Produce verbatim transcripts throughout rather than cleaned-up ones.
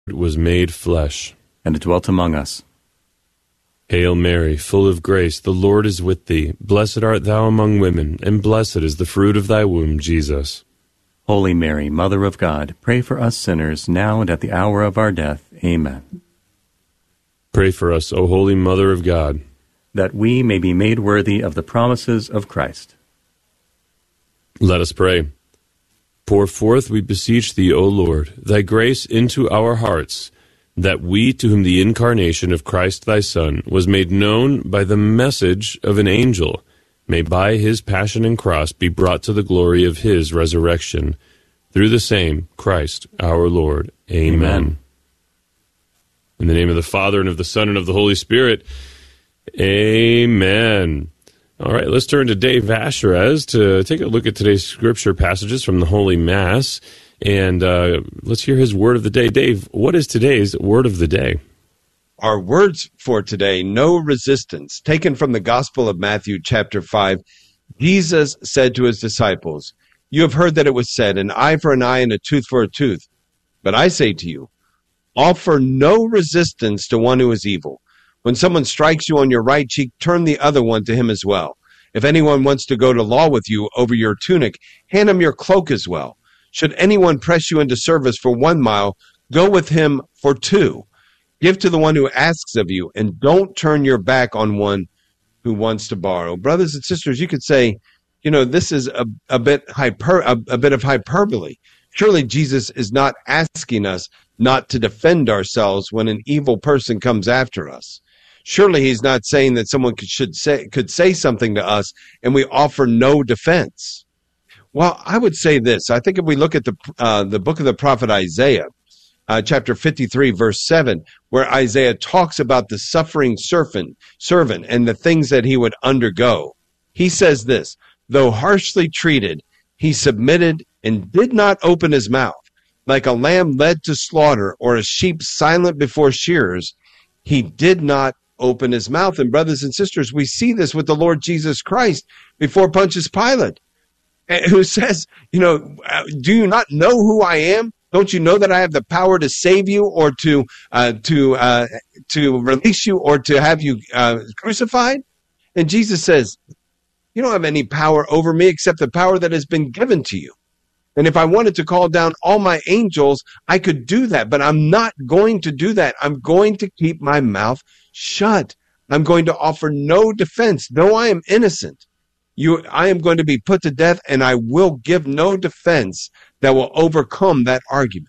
was made flesh, and dwelt among us. Hail Mary, full of grace, the Lord is with thee. Blessed art thou among women, and blessed is the fruit of thy womb, Jesus. Holy Mary, Mother of God, pray for us sinners, now and at the hour of our death. Amen. Pray for us, O Holy Mother of God, that we may be made worthy of the promises of Christ. Let us pray. Pour forth, we beseech thee, O Lord, thy grace into our hearts, that we, to whom the incarnation of Christ thy Son was made known by the message of an angel, may by his passion and cross be brought to the glory of his resurrection. Through the same Christ our Lord. Amen. Amen. In the name of the Father, and of the Son, and of the Holy Spirit. Amen. All right, let's turn to Dave Asherez to take a look at today's scripture passages from the Holy Mass. And uh, let's hear his word of the day. Dave, what is today's word of the day? Our words for today, no resistance, taken from the Gospel of Matthew chapter five. Jesus said to his disciples, "You have heard that it was said, an eye for an eye and a tooth for a tooth. But I say to you, offer no resistance to one who is evil. When someone strikes you on your right cheek, turn the other one to him as well. If anyone wants to go to law with you over your tunic, hand him your cloak as well. Should anyone press you into service for one mile, go with him for two. Give to the one who asks of you, and don't turn your back on one who wants to borrow." Brothers and sisters, you could say, you know, this is a, a bit hyper, a, a bit of hyperbole. Surely Jesus is not asking us not to defend ourselves when an evil person comes after us. Surely he's not saying that someone could, should say, could say something to us and we offer no defense. Well, I would say this. I think if we look at the uh, the book of the prophet Isaiah, uh, chapter fifty-three, verse seven, where Isaiah talks about the suffering servant, servant and the things that he would undergo, he says this: "Though harshly treated, he submitted and did not open his mouth. Like a lamb led to slaughter, or a sheep silent before shearers, he did not open his mouth." And brothers and sisters, we see this with the Lord Jesus Christ before Pontius Pilate, who says, you know, "Do you not know who I am? Don't you know that I have the power to save you, or to uh, to uh, to release you, or to have you uh, crucified?" And Jesus says, "You don't have any power over me except the power that has been given to you. And if I wanted to call down all my angels, I could do that, but I'm not going to do that. I'm going to keep my mouth shut. I'm going to offer no defense, though I am innocent. You, I am going to be put to death, and I will give no defense that will overcome that argument."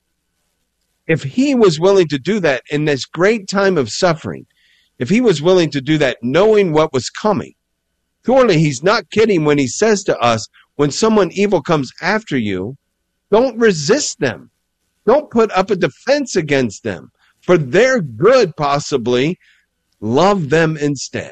If he was willing to do that in this great time of suffering, if he was willing to do that knowing what was coming, surely he's not kidding when he says to us, when someone evil comes after you, don't resist them. Don't put up a defense against them. For their good, possibly, love them instead.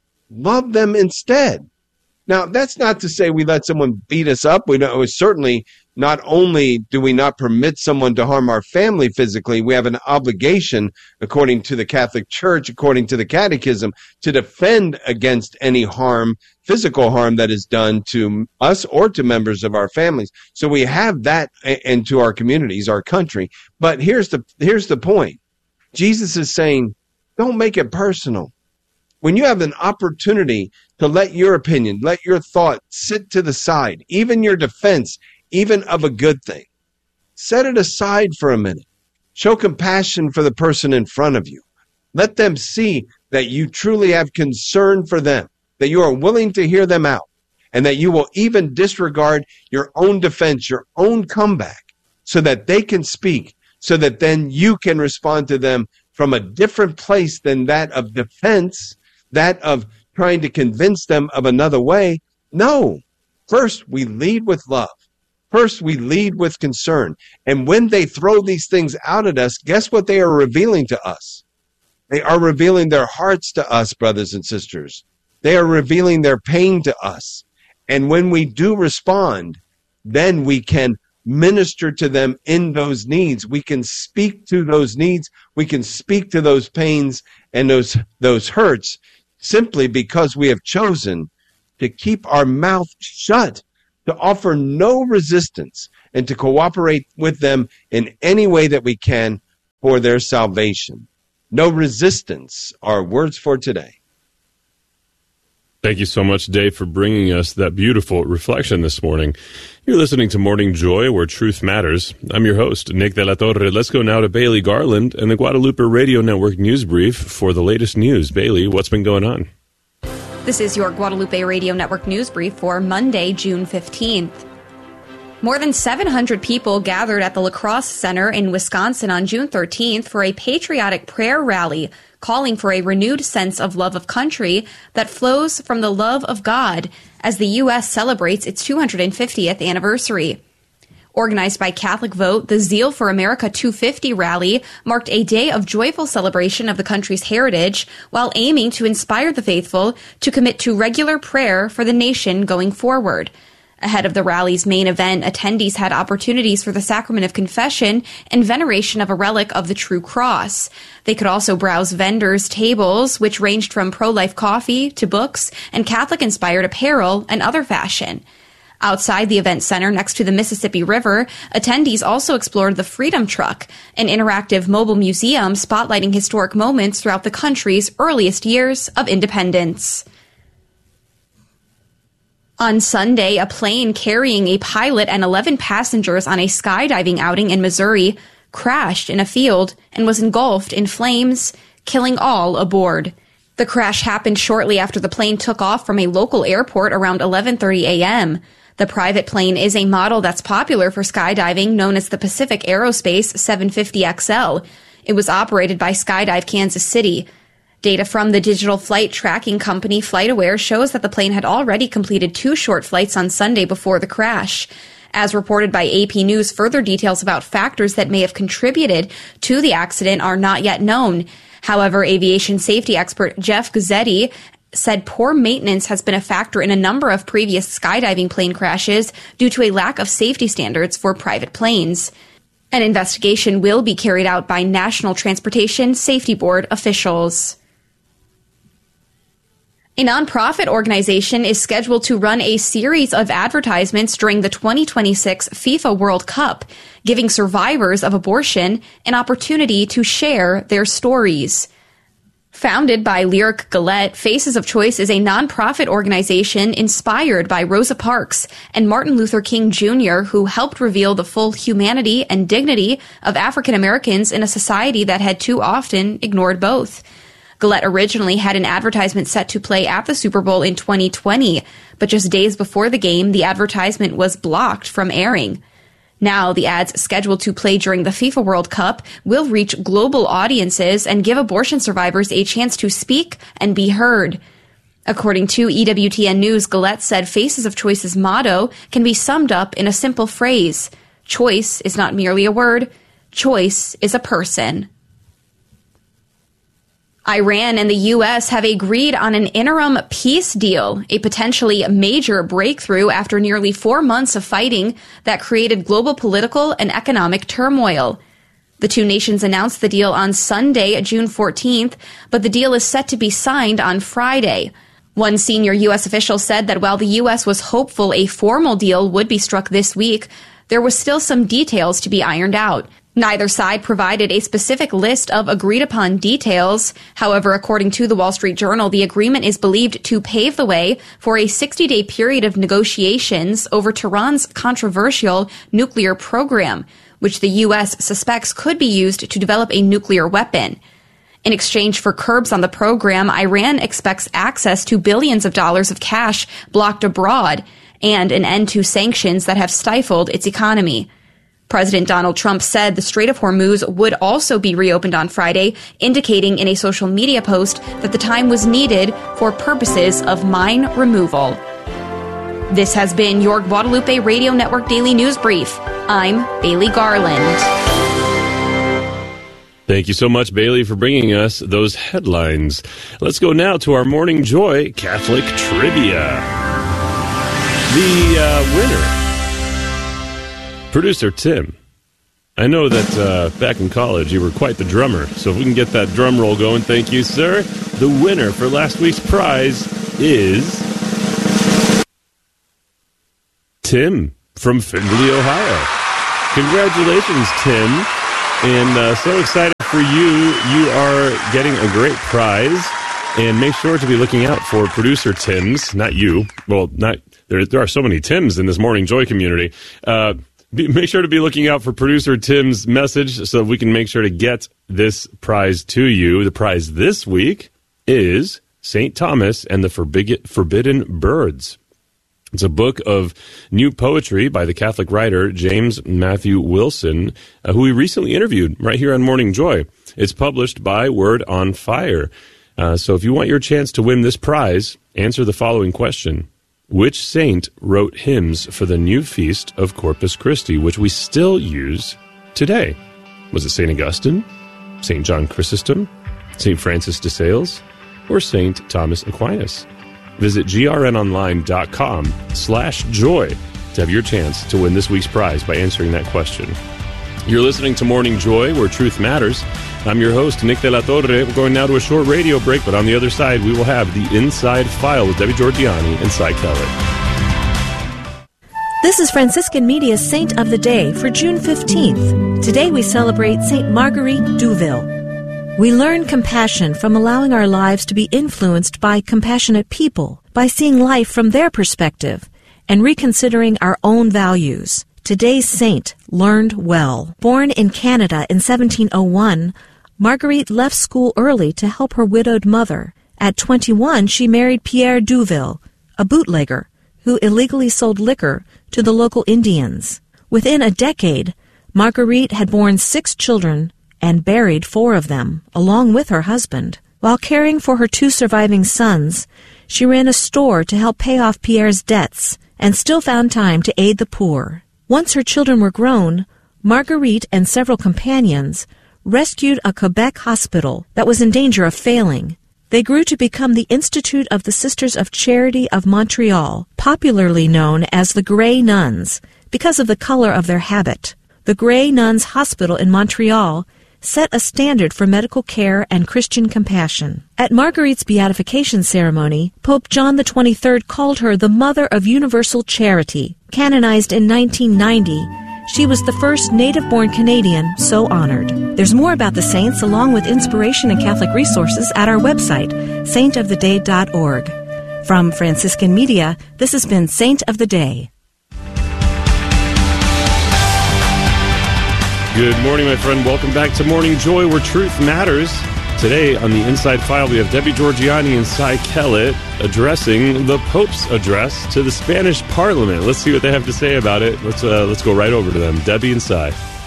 Love them instead. Now, that's not to say we let someone beat us up. We know certainly not only do we not permit someone to harm our family physically, we have an obligation, according to the Catholic Church, according to the Catechism, to defend against any harm, physical harm that is done to us or to members of our families. So we have that, and to our communities, our country. But here's the here's the point. Jesus is saying, don't make it personal. When you have an opportunity to let your opinion, let your thought sit to the side, even your defense, even of a good thing, set it aside for a minute. Show compassion for the person in front of you. Let them see that you truly have concern for them, that you are willing to hear them out, and that you will even disregard your own defense, your own comeback, so that they can speak, so that then you can respond to them from a different place than that of defense, that of trying to convince them of another way. No. First, we lead with love. First, we lead with concern. And when they throw these things out at us, guess what they are revealing to us? They are revealing their hearts to us, brothers and sisters. They are revealing their pain to us. And when we do respond, then we can minister to them in those needs. We can speak to those needs. We can speak to those pains and those, those hurts, simply because we have chosen to keep our mouth shut, to offer no resistance, and to cooperate with them in any way that we can for their salvation. No resistance are words for today. Thank you so much, Dave, for bringing us that beautiful reflection this morning. You're listening to Morning Joy, where truth matters. I'm your host, Nick De La Torre. Let's go now to Bailey Garland and the Guadalupe Radio Network News Brief for the latest news. Bailey, what's been going on? This is your Guadalupe Radio Network News Brief for Monday, June fifteenth. More than seven hundred people gathered at the La Crosse Center in Wisconsin on June thirteenth for a patriotic prayer rally calling for a renewed sense of love of country that flows from the love of God as the U S celebrates its two hundred fiftieth anniversary. Organized by Catholic Vote, the Zeal for America two fifty rally marked a day of joyful celebration of the country's heritage while aiming to inspire the faithful to commit to regular prayer for the nation going forward. Ahead of the rally's main event, attendees had opportunities for the sacrament of confession and veneration of a relic of the True Cross. They could also browse vendors' tables, which ranged from pro-life coffee to books and Catholic-inspired apparel and other fashion. Outside the event center next to the Mississippi River, attendees also explored the Freedom Truck, an interactive mobile museum spotlighting historic moments throughout the country's earliest years of independence. On Sunday, a plane carrying a pilot and eleven passengers on a skydiving outing in Missouri crashed in a field and was engulfed in flames, killing all aboard. The crash happened shortly after the plane took off from a local airport around eleven thirty a.m. The private plane is a model that's popular for skydiving, known as the Pacific Aerospace seven fifty X L. It was operated by Skydive Kansas City. Data from the digital flight tracking company FlightAware shows that the plane had already completed two short flights on Sunday before the crash. As reported by A P News, further details about factors that may have contributed to the accident are not yet known. However, aviation safety expert Jeff Guzzetti said poor maintenance has been a factor in a number of previous skydiving plane crashes due to a lack of safety standards for private planes. An investigation will be carried out by National Transportation Safety Board officials. A nonprofit organization is scheduled to run a series of advertisements during the twenty twenty-six FIFA World Cup, giving survivors of abortion an opportunity to share their stories. Founded by Lyric Gillette, Faces of Choice is a nonprofit organization inspired by Rosa Parks and Martin Luther King Junior, who helped reveal the full humanity and dignity of African Americans in a society that had too often ignored both. Gillette originally had an advertisement set to play at the Super Bowl in twenty twenty, but just days before the game, the advertisement was blocked from airing. Now, the ads scheduled to play during the FIFA World Cup will reach global audiences and give abortion survivors a chance to speak and be heard. According to E W T N News, Gillette said Faces of Choice's motto can be summed up in a simple phrase. Choice is not merely a word. Choice is a person. Iran and the U S have agreed on an interim peace deal, a potentially major breakthrough after nearly four months of fighting that created global political and economic turmoil. The two nations announced the deal on Sunday, June fourteenth, but the deal is set to be signed on Friday. One senior U S official said that while the U S was hopeful a formal deal would be struck this week, there was still some details to be ironed out. Neither side provided a specific list of agreed-upon details. However, according to the Wall Street Journal, the agreement is believed to pave the way for a sixty-day period of negotiations over Tehran's controversial nuclear program, which the U S suspects could be used to develop a nuclear weapon. In exchange for curbs on the program, Iran expects access to billions of dollars of cash blocked abroad and an end to sanctions that have stifled its economy. President Donald Trump said the Strait of Hormuz would also be reopened on Friday, indicating in a social media post that the time was needed for purposes of mine removal. This has been your Guadalupe Radio Network Daily News Brief. I'm Bailey Garland. Thank you so much, Bailey, for bringing us those headlines. Let's go now to our Morning Joy Catholic Trivia. The uh, winner. Producer Tim, I know that uh, back in college you were quite the drummer, so if we can get that drum roll going, thank you, sir. The winner for last week's prize is Tim from Findlay, Ohio. Congratulations, Tim. And uh, so excited for you. You are getting a great prize. And make sure to be looking out for producer Tim's, not you. Well, not there. There are so many Tims in this Morning Joy community. Uh, be, make sure to be looking out for producer Tim's message so we can make sure to get this prize to you. The prize this week is Saint Thomas and the Forbid- Forbidden Birds. It's a book of new poetry by the Catholic writer James Matthew Wilson, uh, who we recently interviewed right here on Morning Joy. It's published by Word on Fire. Uh, so if you want your chance to win this prize, answer the following question. Which saint wrote hymns for the new feast of Corpus Christi, which we still use today? Was it Saint Augustine, Saint John Chrysostom, Saint Francis de Sales, or Saint Thomas Aquinas? Visit grnonline.com slash joy to have your chance to win this week's prize by answering that question. You're listening to Morning Joy, where truth matters. I'm your host, Nick De La Torre. We're going now to a short radio break, but on the other side, we will have the Inside File with Debbie Georgianni and Cy Kellett. This is Franciscan Media's Saint of the Day for June fifteenth. Today we celebrate Saint Marguerite Douville. We learn compassion from allowing our lives to be influenced by compassionate people, by seeing life from their perspective, and reconsidering our own values. Today's saint learned well. Born in Canada in seventeen oh one, Marguerite left school early to help her widowed mother. At twenty-one, she married Pierre Douville, a bootlegger who illegally sold liquor to the local Indians. Within a decade, Marguerite had borne six children and buried four of them, along with her husband. While caring for her two surviving sons, she ran a store to help pay off Pierre's debts and still found time to aid the poor. Once her children were grown, Marguerite and several companions rescued a Quebec hospital that was in danger of failing. They grew to become the Institute of the Sisters of Charity of Montreal, popularly known as the Grey Nuns, because of the color of their habit. The Grey Nuns Hospital in Montreal set a standard for medical care and Christian compassion. At Marguerite's beatification ceremony, Pope John the twenty-third called her the Mother of Universal Charity. Canonized in nineteen ninety, she was the first native-born Canadian so honored. There's more about the saints along with inspiration and Catholic resources at our website, saint of the day dot org. From Franciscan Media, this has been Saint of the Day. Good morning, my friend. Welcome back to Morning Joy, where truth matters. Today on the Inside File, we have Debbie Georgianni and Cy Kellett addressing the Pope's address to the Spanish Parliament. Let's see what they have to say about it. Let's uh, let's go right over to them. Debbie and Cy.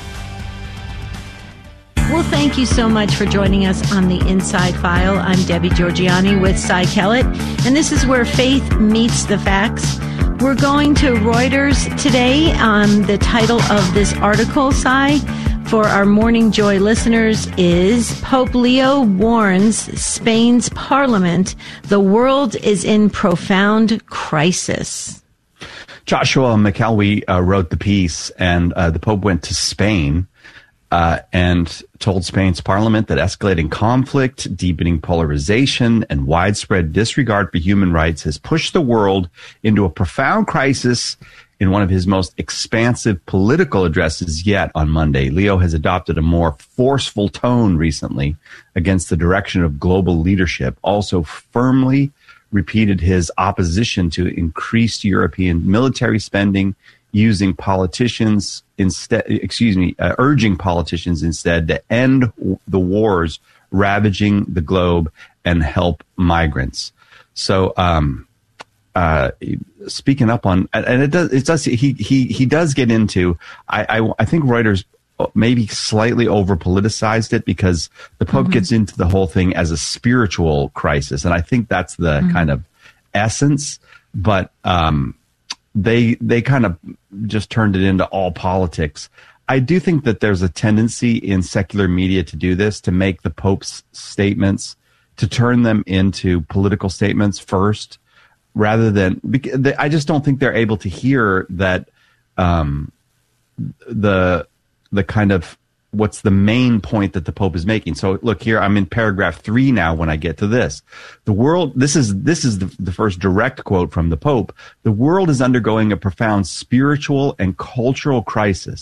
Well, thank you so much for joining us on the Inside File. I'm Debbie Georgianni with Cy Kellett, and this is where faith meets the facts. We're going to Reuters today. Um, the title of this article, Cy, for our Morning Joy listeners is Pope Leo warns Spain's parliament, the world is in profound crisis. Joshua McElwee uh, wrote the piece, and uh, the Pope went to Spain uh, and told Spain's parliament that escalating conflict, deepening polarization, and widespread disregard for human rights has pushed the world into a profound crisis. In one of his most expansive political addresses yet on Monday, Leo has adopted a more forceful tone recently against the direction of global leadership, also firmly repeated his opposition to increased European military spending, using politicians instead, excuse me, uh, urging politicians instead to end w- the wars ravaging the globe and help migrants. So, um, uh, speaking up on, and it does, it does, he, he, he does get into, I, I, I think Reuters maybe slightly over politicized it because the Pope mm-hmm. gets into the whole thing as a spiritual crisis. And I think that's the mm-hmm. kind of essence, but, um, they, they kind of just turned it into all politics. I do think that there's a tendency in secular media to do this, to make the Pope's statements, to turn them into political statements first, rather than, I just don't think they're able to hear that, um, the, the kind of, what's the main point that the Pope is making. So look here, I'm in paragraph three now when I get to this. The world, this is, this is the, the first direct quote from the Pope. The world is undergoing a profound spiritual and cultural crisis.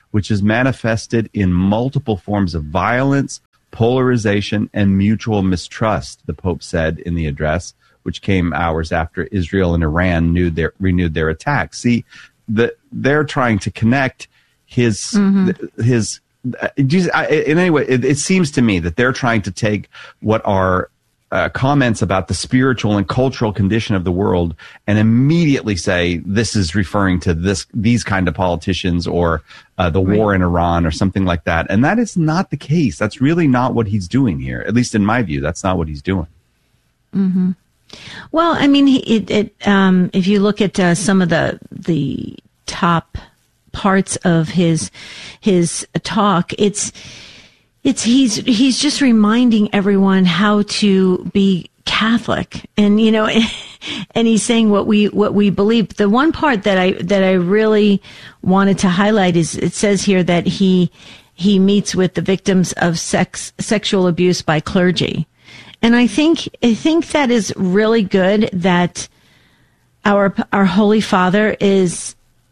which is manifested in multiple forms of violence, polarization, and mutual mistrust, the Pope said in the address, which came hours after Israel and Iran renewed their, renewed their attacks. See, the, they're trying to connect his, mm-hmm. his, uh, in any way, it, it seems to me that they're trying to take what are uh, comments about the spiritual and cultural condition of the world and immediately say this is referring to this, these kind of politicians or uh, the right. war in Iran or something like that. And that is not the case. That's really not what he's doing here. At least in my view, that's not what he's doing. Mm-hmm. Well, I mean, it, it, um, if you look at uh, some of the the top parts of his his talk, it's it's he's he's just reminding everyone how to be Catholic, and you know, and he's saying what we what we believe. The one part that I that I really wanted to highlight is it says here that he he meets with the victims of sex sexual abuse by clergy. And I think I think that is really good that our our Holy Father is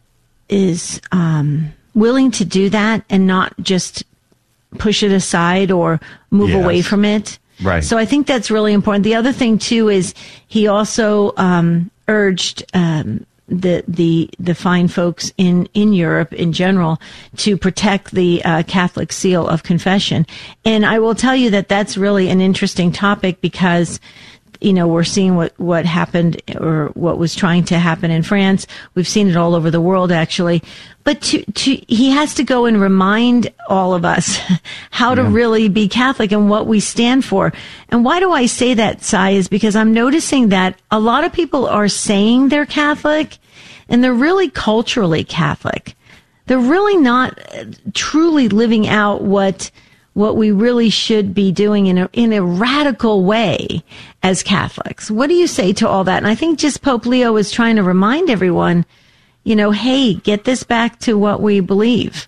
is um, willing to do that and not just push it aside or move yes. away from it. Right. So I think that's really important. The other thing too is he also um, urged um, the the the fine folks in in Europe in general to protect the uh, Catholic seal of confession. And I will tell you that that's really an interesting topic because, you know, we're seeing what what happened or what was trying to happen in France. We've seen it all over the world, actually. But to to he has to go and remind all of us how to yeah. really be Catholic and what we stand for. And why do I say that, Cy, is because I'm noticing that a lot of people are saying they're Catholic and they're really culturally Catholic. They're really not truly living out what what we really should be doing in a in a radical way as Catholics. What do you say to all that? And I think just Pope Leo is trying to remind everyone, you know, hey, get this back to what we believe.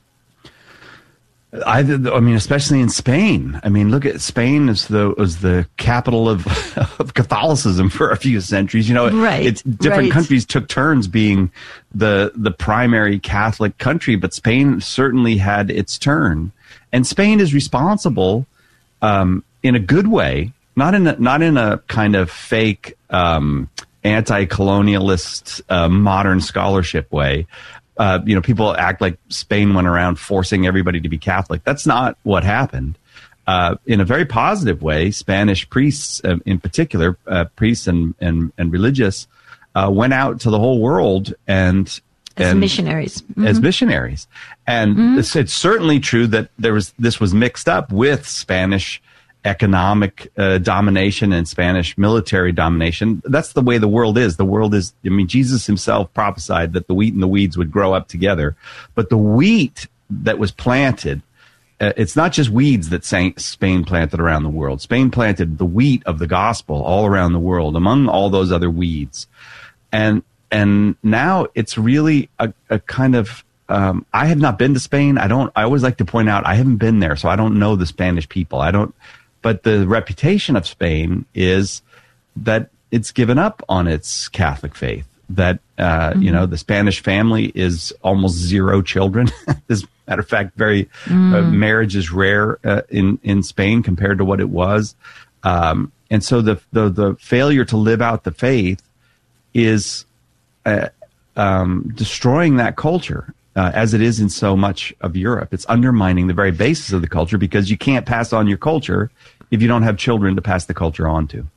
I, I mean, especially in Spain. I mean, look at Spain as the was the capital of, of Catholicism for a few centuries. You know, right, it's different right. countries took turns being the the primary Catholic country, but Spain certainly had its turn. And Spain is responsible um, in a good way, not in a, not in a kind of fake um, anti-colonialist uh, modern scholarship way. Uh, you know, people act like Spain went around forcing everybody to be Catholic. That's not what happened. Uh, in a very positive way, Spanish priests, uh, in particular, uh, priests and and, and religious, uh, went out to the whole world and as and, missionaries. Mm-hmm. As missionaries, and mm-hmm. it's, it's certainly true that there was this was mixed up with Spanish economic uh, domination and Spanish military domination. That's the way the world is. The world is, I mean, Jesus himself prophesied that the wheat and the weeds would grow up together. But the wheat that was planted, uh, it's not just weeds that Saint Spain planted around the world. Spain planted the wheat of the gospel all around the world, among all those other weeds. And and now it's really a, a kind of, um, I have not been to Spain. I don't, I always like to point out, I haven't been there, so I don't know the Spanish people. I don't, But the reputation of Spain is that it's given up on its Catholic faith, that, uh, mm-hmm. you know, the Spanish family is almost zero children. As a matter of fact, very mm. uh, marriage is rare uh, in, in Spain compared to what it was. Um, and so the, the, the failure to live out the faith is uh, um, destroying that culture. Uh, as it is in so much of Europe. It's undermining the very basis of the culture because you can't pass on your culture if you don't have children to pass the culture on to.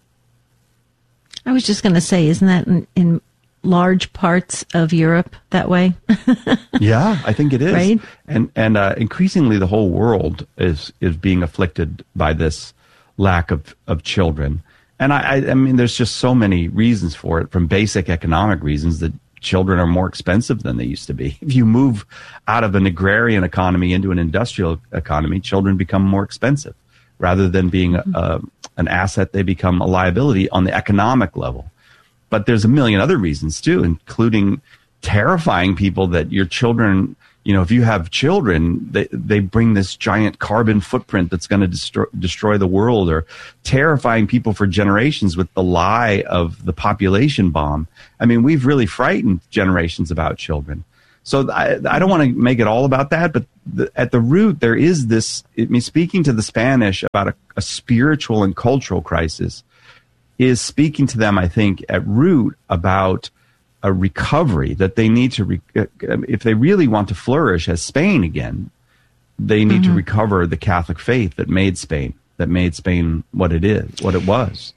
I was just going to say, isn't that in, in large parts of Europe that way? Yeah, I think it is. Right? And and uh, increasingly the whole world is is being afflicted by this lack of, of children. And I, I, I mean, there's just so many reasons for it, from basic economic reasons that children are more expensive than they used to be. If you move out of an agrarian economy into an industrial economy, children become more expensive. Rather than being a, a, an asset, they become a liability on the economic level. But there's a million other reasons too, including terrifying people that your children, you know, if you have children, they, they bring this giant carbon footprint that's going to destroy, destroy the world, or terrifying people for generations with the lie of the population bomb. I mean, we've really frightened generations about children. So I, I don't want to make it all about that, but the, at the root, there is this, I mean, speaking to the Spanish about a, a spiritual and cultural crisis is speaking to them, I think, at root about a recovery that they need to, re- if they really want to flourish as Spain again, they need mm-hmm. to recover the Catholic faith that made Spain, that made Spain what it is, what it was.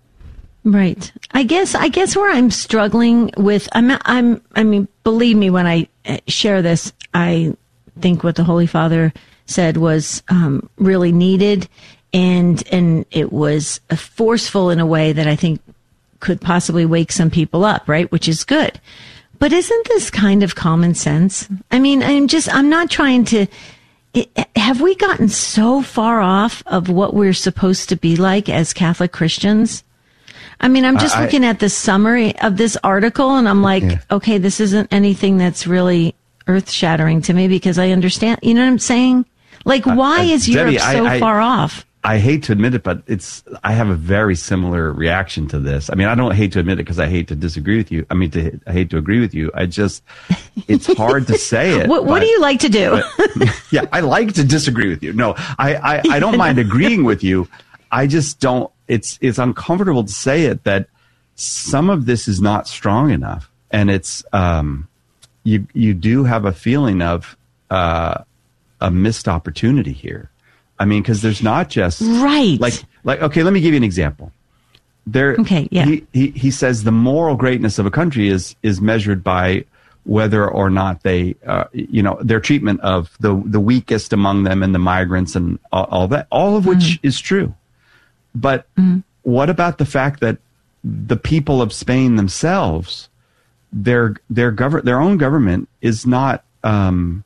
Right. I guess, I guess where I'm struggling with, I'm, I'm, I mean, believe me, when I share this, I think what the Holy Father said was, um, really needed, and, and it was forceful in a way that I think could possibly wake some people up, right? Which is good. But isn't this kind of common sense? I mean, I'm just, I'm not trying to, it, have we gotten so far off of what we're supposed to be like as Catholic Christians? I mean, I'm just I, looking at the summary of this article, and I'm like, yeah. okay, this isn't anything that's really earth-shattering to me, because I understand, you know what I'm saying? Like, why uh, is Debbie, Europe so I, I, far off? I hate to admit it, but it's, I have a very similar reaction to this. I mean, I don't hate to admit it because I hate to disagree with you. I mean, to, I hate to agree with you. I just, it's hard to say it. what, what but, do you like to do? but, yeah, I like to disagree with you. No, I, I, I don't mind agreeing with you. I just don't, it's, it's uncomfortable to say it that some of this is not strong enough. And it's, um, you, you do have a feeling of, uh, a missed opportunity here. I mean, because there's not just right. Like, like, okay, let me give you an example. There, okay, yeah. He, he he says the moral greatness of a country is is measured by whether or not they, uh, you know, their treatment of the the weakest among them and the migrants and all, all that, all of which mm-hmm. is true. But mm-hmm. what about the fact that the people of Spain themselves, their their govern their own government is not. Um,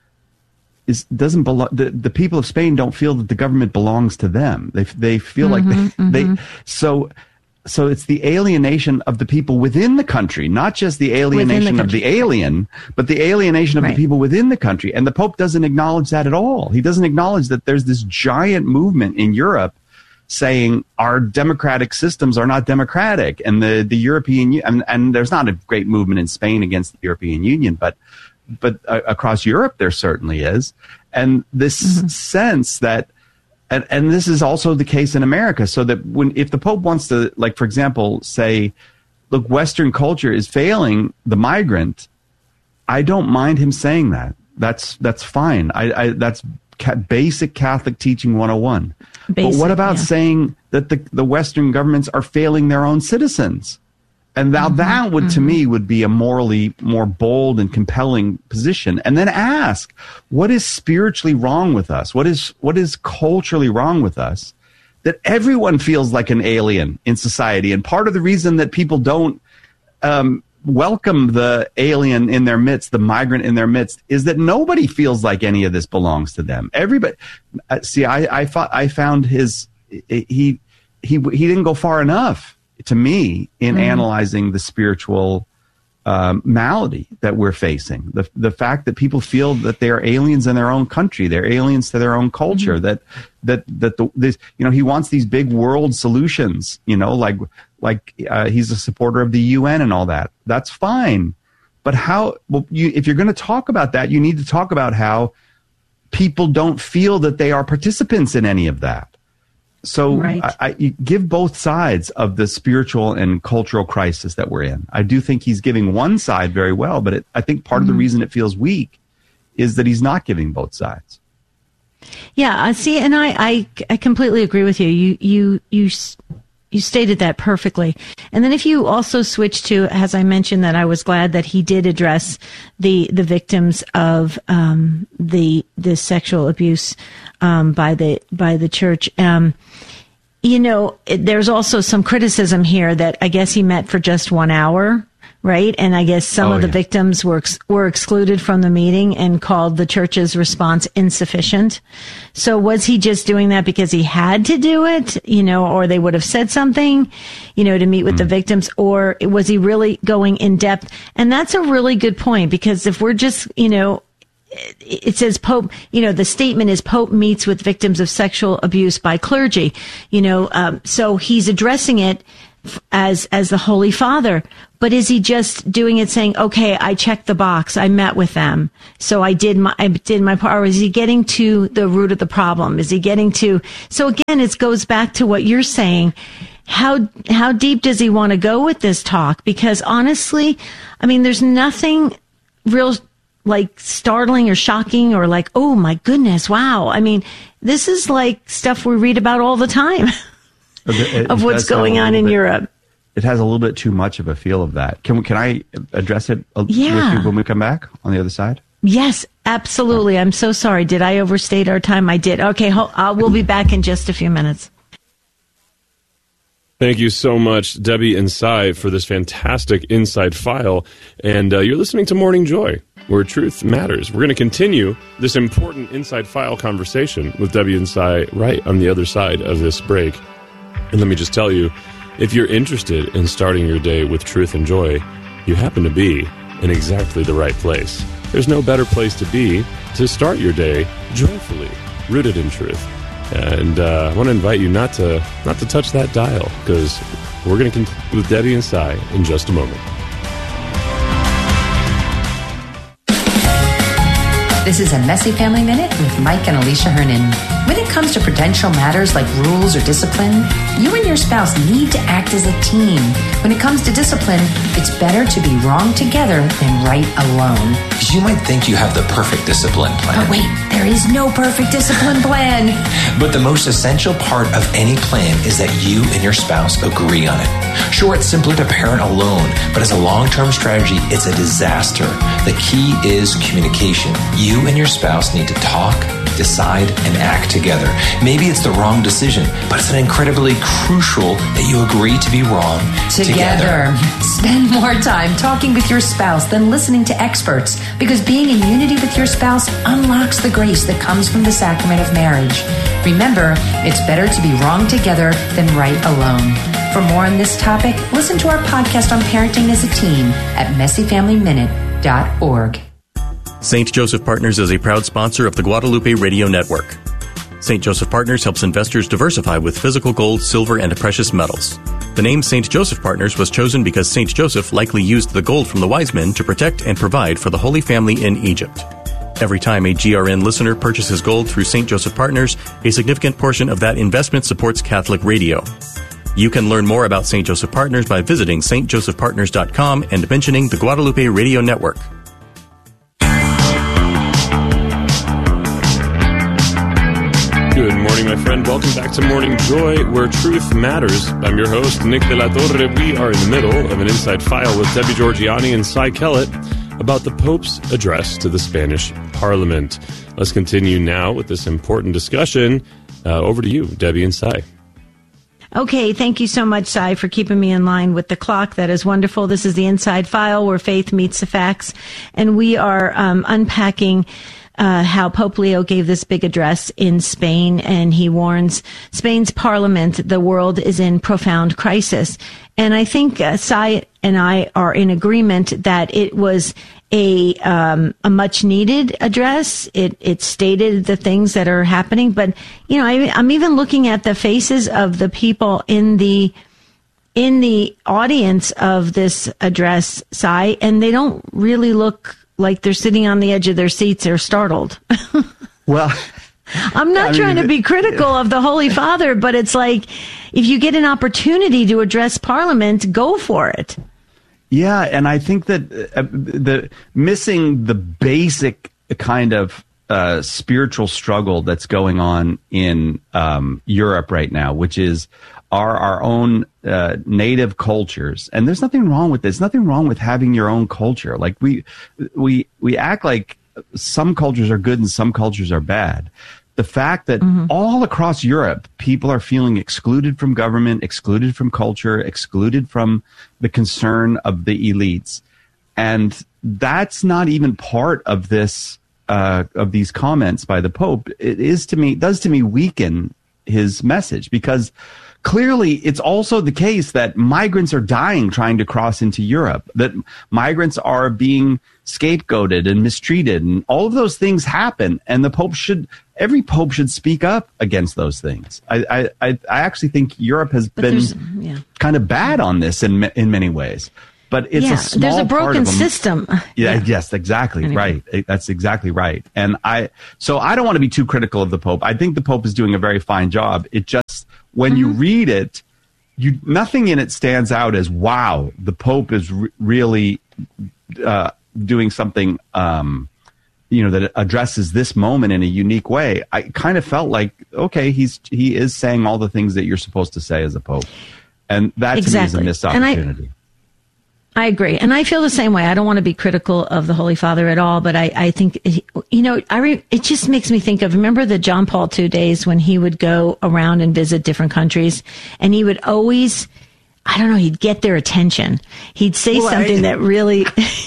Is doesn't belong. The, the people of Spain don't feel that the government belongs to them. They they feel mm-hmm, like they, mm-hmm. they so so it's the alienation of the people within the country, not just the alienation the of the alien, but the alienation of right. the people within the country. And the Pope doesn't acknowledge that at all. He doesn't acknowledge that there's this giant movement in Europe saying our democratic systems are not democratic, and the the European and, and there's not a great movement in Spain against the European Union, but. But uh, across Europe, there certainly is. And this mm-hmm. sense that, and, and this is also the case in America, so that when, if the Pope wants to, like, for example, say, look, Western culture is failing the migrant, I don't mind him saying that. That's, that's fine. I, I that's ca- basic Catholic teaching one oh one. Basic, but what about yeah. saying that the, the Western governments are failing their own citizens? And now mm-hmm, that would, mm-hmm. to me, would be a morally more bold and compelling position. And then ask, what is spiritually wrong with us? What is, what is culturally wrong with us that everyone feels like an alien in society? And part of the reason that people don't um, welcome the alien in their midst, the migrant in their midst, is that nobody feels like any of this belongs to them. Everybody, uh, see, I, I thought I found his, he, he, he didn't go far enough. To me, in mm-hmm. analyzing the spiritual um, malady that we're facing, the the fact that people feel that they are aliens in their own country, they're aliens to their own culture, mm-hmm. that that that the, this, you know, he wants these big world solutions, you know, like like uh, he's a supporter of the U N and all that. That's fine, but how? Well, you, if you're going to talk about that, you need to talk about how people don't feel that they are participants in any of that. So right. I, I you give both sides of the spiritual and cultural crisis that we're in. I do think he's giving one side very well, but it, I think part mm-hmm. of the reason it feels weak is that he's not giving both sides. Yeah, I see, and I, I, I completely agree with you. You, you, you, you stated that perfectly. And then if you also switch to, as I mentioned, that I was glad that he did address the the victims of um, the the sexual abuse um, by the by the church. Um, you know, it, there's also some criticism here that I guess he met for just one hour. Right. And I guess some oh, of the yeah. victims were, ex- were excluded from the meeting and called the church's response insufficient. So was he just doing that because he had to do it, you know, or they would have said something, you know, to meet with mm. the victims, or was he really going in depth? And that's a really good point, because if we're just, you know, it says Pope, you know, the statement is Pope meets with victims of sexual abuse by clergy, you know, um, so he's addressing it as, as the Holy Father. But is he just doing it saying, okay, I checked the box, I met with them, so I did my, I did my part? Or is he getting to the root of the problem? Is he getting to, so again, it goes back to what you're saying. How, how deep does he want to go with this talk? Because honestly, I mean, there's nothing real like startling or shocking or like, oh my goodness, wow. I mean, this is like stuff we read about all the time it, of what's going on in bit, Europe. It has a little bit too much of a feel of that. Can we, can I address it yeah. with you when we come back on the other side? Yes, absolutely. I'm so sorry. Did I overstate our time? I did. Okay, uh, we'll be back in just a few minutes. Thank you so much, Debbie and Cy, for this fantastic Inside File. And uh, you're listening to Morning Joy, where truth matters. We're going to continue this important Inside File conversation with Debbie and Cy right on the other side of this break. And let me just tell you, if you're interested in starting your day with truth and joy, you happen to be in exactly the right place. There's no better place to be to start your day joyfully, rooted in truth. And uh, I want to invite you not to not to touch that dial, because we're going to continue with Debbie and Cy in just a moment. This is a Messy Family Minute with Mike and Alicia Hernan. When it comes to prudential matters like rules or discipline, you and your spouse need to act as a team. When it comes to discipline, it's better to be wrong together than right alone. Because you might think you have the perfect discipline plan. But wait, there is no perfect discipline plan. But the most essential part of any plan is that you and your spouse agree on it. Sure, it's simpler to parent alone, but as a long-term strategy, it's a disaster. The key is communication. You and your spouse need to talk, decide, and act together. Maybe it's the wrong decision, but it's an incredibly crucial that you agree to be wrong together. Together. Spend more time talking with your spouse than listening to experts, because being in unity with your spouse unlocks the grace that comes from the sacrament of marriage. Remember, it's better to be wrong together than right alone. For more on this topic, listen to our podcast on parenting as a team at messy family minute dot org. Saint Joseph Partners is a proud sponsor of the Guadalupe Radio Network. Saint Joseph Partners helps investors diversify with physical gold, silver, and precious metals. The name Saint Joseph Partners was chosen because Saint Joseph likely used the gold from the wise men to protect and provide for the Holy Family in Egypt. Every time a G R N listener purchases gold through Saint Joseph Partners, a significant portion of that investment supports Catholic radio. You can learn more about Saint Joseph Partners by visiting s t joseph partners dot com and mentioning the Guadalupe Radio Network. Good morning, my friend. Welcome back to Morning Joy, where truth matters. I'm your host, Nick De La Torre. We are in the middle of an Inside File with Debbie Georgianni and Cy Kellett about the Pope's address to the Spanish Parliament. Let's continue now with this important discussion. Uh, over to you, Debbie and Cy. Okay, thank you so much, Cy, for keeping me in line with the clock. That is wonderful. This is the Inside File, where faith meets the facts, and we are um, unpacking Uh, how Pope Leo gave this big address in Spain, and he warns Spain's parliament the world is in profound crisis. And I think uh, Cy and I are in agreement that it was a um, a much needed address. It it stated the things that are happening, but you know, I, I'm even looking at the faces of the people in the in the audience of this address, Cy, and they don't really look like they're sitting on the edge of their seats or startled. Well, I'm not I mean, trying to be critical of the Holy Father, but it's like, if you get an opportunity to address Parliament, go for it. Yeah, and I think that uh, the missing the basic kind of uh, spiritual struggle that's going on in um, Europe right now, which is are our own uh, native cultures. And there's nothing wrong with this. Nothing wrong with having your own culture. Like we, we, we act like some cultures are good and some cultures are bad. The fact that mm-hmm. all across Europe, people are feeling excluded from government, excluded from culture, excluded from the concern of the elites. And that's not even part of this, uh, of these comments by the Pope. It is to me, does to me weaken his message, because clearly it's also the case that migrants are dying trying to cross into Europe, that migrants are being scapegoated and mistreated, and all of those things happen. And the Pope should, every Pope should speak up against those things. I, I, I actually think Europe has but been yeah. kind of bad on this in in many ways. But it's yeah, a small there's a broken part of them. system. Yeah, yeah. yes, exactly. Anyway. Right. That's exactly right. And I, so I don't want to be too critical of the Pope. I think the Pope is doing a very fine job. It just, when mm-hmm. you read it, you, nothing in it stands out as, wow, the Pope is re- really, uh, doing something, um, you know, that addresses this moment in a unique way. I kind of felt like, okay, he's, he is saying all the things that you're supposed to say as a Pope. And that exactly. to me is a missed opportunity. I agree. And I feel the same way. I don't want to be critical of the Holy Father at all, but I, I think, it, you know, I re, it just makes me think of, remember the John Paul two days when he would go around and visit different countries, and he would always, I don't know, he'd get their attention. He'd say well, something I, that really...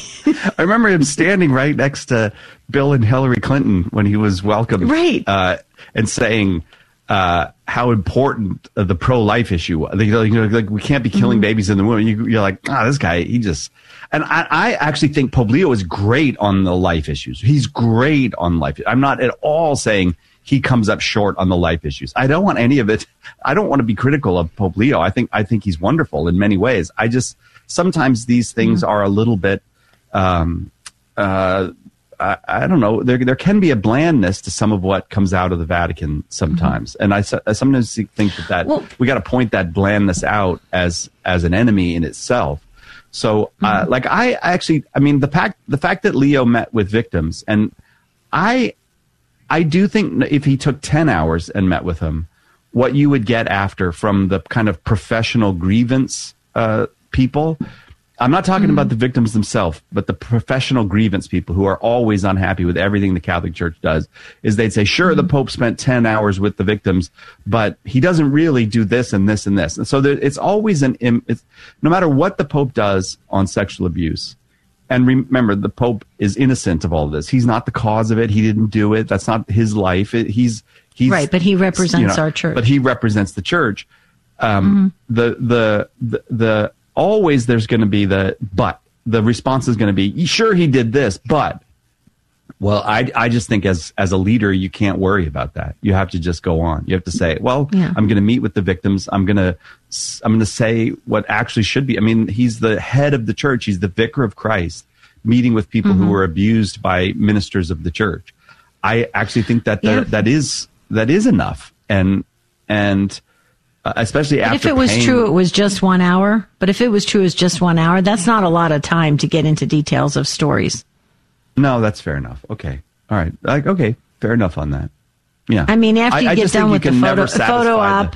I remember him standing right next to Bill and Hillary Clinton when he was welcomed. Right. Uh, and saying... Uh, how important uh, the pro-life issue was. Like, you know, like we can't be killing mm-hmm. babies in the womb. You, you're like, ah, oh, this guy, he just... And I, I actually think Pope Leo is great on the life issues. He's great on life. I'm not at all saying he comes up short on the life issues. I don't want any of it. I don't want to be critical of Pope Leo. I think I think he's wonderful in many ways. I just... Sometimes these things mm-hmm. are a little bit... Um, uh, I, I don't know. There, there can be a blandness to some of what comes out of the Vatican sometimes, mm-hmm. and I, I sometimes think that, that well, we got to point that blandness out as as an enemy in itself. So, mm-hmm. uh, like I actually, I mean, the fact the fact that Leo met with victims, and I, I do think if he took ten hours and met with them, what you would get after from the kind of professional grievance uh, people. I'm not talking mm-hmm. about the victims themselves, but the professional grievance people who are always unhappy with everything the Catholic Church does, is they'd say, sure, mm-hmm. the Pope spent ten hours with the victims, but he doesn't really do this and this and this. And so there, it's always an, it's, no matter what the Pope does on sexual abuse, and remember, the Pope is innocent of all of this. He's not the cause of it. He didn't do it. That's not his life. It, he's, he's right, but he represents you know, our church. But he represents the church. Um, mm-hmm. the, the, the, the, Always there's going to be the but. The response is going to be, sure, he did this, but. Well, I, I just think as, as a leader, you can't worry about that. You have to just go on. You have to say, well, yeah. I'm going to meet with the victims. I'm going to I'm going to say what actually should be. I mean, he's the head of the church. He's the vicar of Christ, meeting with people mm-hmm. who were abused by ministers of the church. I actually think that that, yeah. that is that is enough. And and. Uh, especially but after if it was paying, true, it was just one hour. But if it was true, it's just one hour. That's not a lot of time to get into details of stories. No, that's fair enough. Okay, all right. Like, okay, fair enough on that. Yeah. I mean, after you I, get I done with the photo, photo op.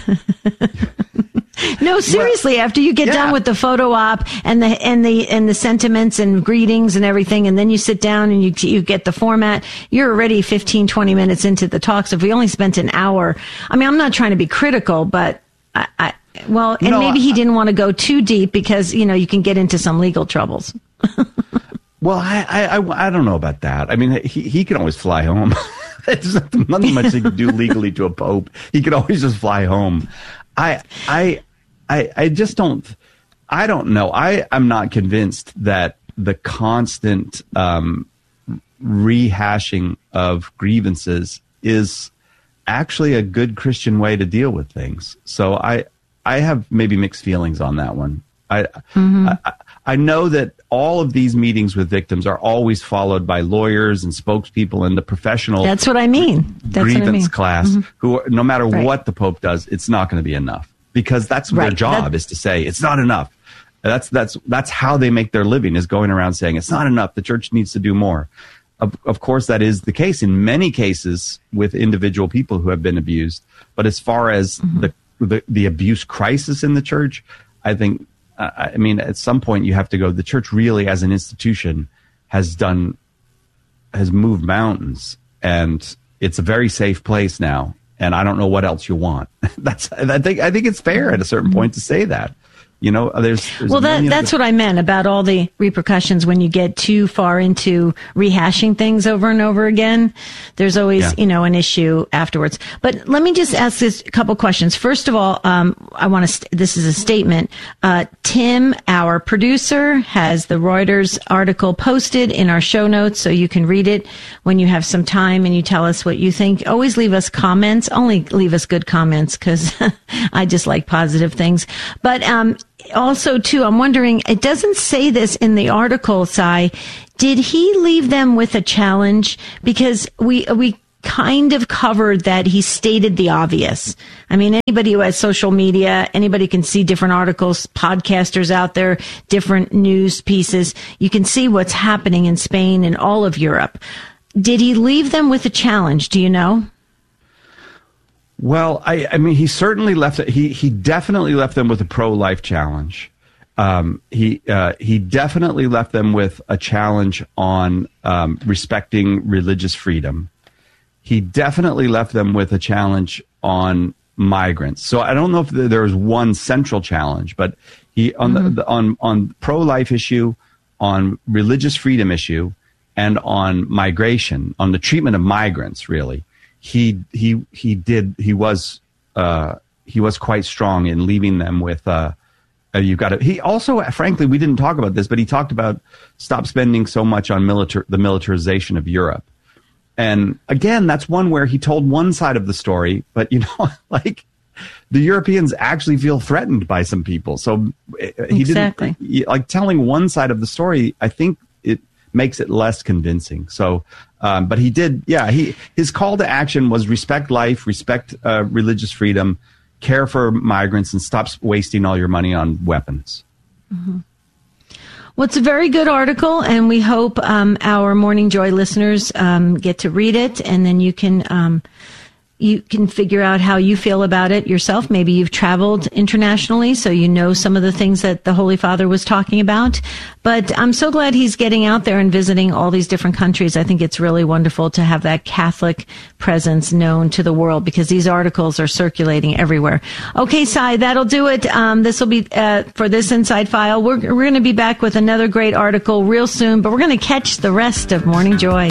The... No, seriously. Well, after you get yeah. done with the photo op and the and the and the sentiments and greetings and everything, and then you sit down and you you get the format, you're already fifteen, twenty minutes into the talks. If we only spent an hour, I mean, I'm not trying to be critical, but I, I well, and no, maybe he I, didn't want to go too deep because you know you can get into some legal troubles. Well, I, I I don't know about that. I mean, he he can always fly home. There's nothing much he can do legally to a pope. He could always just fly home. I I I I just don't I don't know. I I'm not convinced that the constant um, rehashing of grievances is actually a good Christian way to deal with things. So I I have maybe mixed feelings on that one. I mm-hmm. I, I know that all of these meetings with victims are always followed by lawyers and spokespeople and the professional. That's what I mean. That's grievance what I mean. class, mm-hmm. who, no matter right. what the Pope does, it's not going to be enough, because that's right. their job that, is to say it's not enough. That's that's that's how they make their living, is going around saying it's not enough. The church needs to do more. Of, of course, that is the case in many cases with individual people who have been abused. But as far as mm-hmm. the, the the abuse crisis in the church, I think. Uh, I mean, at some point you have to go, the church really as an institution has done, has moved mountains, and it's a very safe place now. And I don't know what else you want. That's, I think, I think it's fair at a certain point to say that, You know, there's, there's well, that, that's the- what I meant about all the repercussions when you get too far into rehashing things over and over again. There's always, Yeah. you know, an issue afterwards. But let me just ask this a couple questions. First of all, um, I want to, st- this is a statement. Uh, Tim, our producer, has the Reuters article posted in our show notes, so you can read it when you have some time and you tell us what you think. Always leave us comments. Only leave us good comments, because I just like positive things. But, um, also, too, I'm wondering, it doesn't say this in the article, Si. Did he leave them with a challenge? Because we, we kind of covered that he stated the obvious. I mean, anybody who has social media, anybody can see different articles, podcasters out there, different news pieces. You can see what's happening in Spain and all of Europe. Did he leave them with a challenge? Do you know? Well, I, I mean, he certainly left it. He, he definitely left them with a pro-life challenge. Um, he, uh, he definitely left them with a challenge on, um, respecting religious freedom. He definitely left them with a challenge on migrants. So I don't know if there was one central challenge, but he, on mm-hmm. the, the, on, on pro-life issue, on religious freedom issue, and on migration, on the treatment of migrants, really. He he he did he was uh, he was quite strong in leaving them with uh, uh, you've got to. He also, frankly, we didn't talk about this, but he talked about stop spending so much on militar the militarization of Europe. And again, that's one where he told one side of the story, but you know, like the Europeans actually feel threatened by some people. So he exactly. didn't like telling one side of the story. I think it makes it less convincing. So. Um, but he did, yeah, he, his call to action was respect life, respect uh, religious freedom, care for migrants, and stop wasting all your money on weapons. Mm-hmm. Well, it's a very good article, and we hope um, our Morning Joy listeners um, get to read it, and then you can um, you can figure out how you feel about it yourself. Maybe you've traveled internationally, so you know some of the things that the Holy Father was talking about. But I'm so glad he's getting out there and visiting all these different countries. I think it's really wonderful to have that Catholic presence known to the world, because these articles are circulating everywhere. Okay, Si, that'll do it. Um, this will be uh, for this Inside File. We're, we're going to be back with another great article real soon, but we're going to catch the rest of Morning Joy.